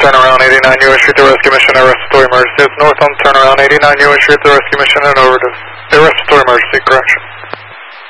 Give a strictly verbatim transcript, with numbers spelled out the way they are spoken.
turnaround eighty-nine U S Street to rescue mission and respiratory emergency. It's north on turnaround eighty-nine U S Street to rescue mission and over to the respiratory emergency, correction.